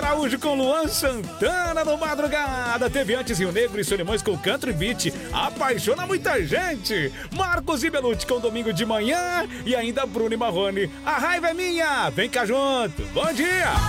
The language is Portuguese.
Araújo com Luan Santana no Madrugada. Teve antes Rio Negro e Solimões com Country Beat. Apaixona muita gente. Marcos e Belucci com Domingo de Manhã. E ainda Bruno e Marrone. A raiva é minha. Vem cá junto. Bom dia.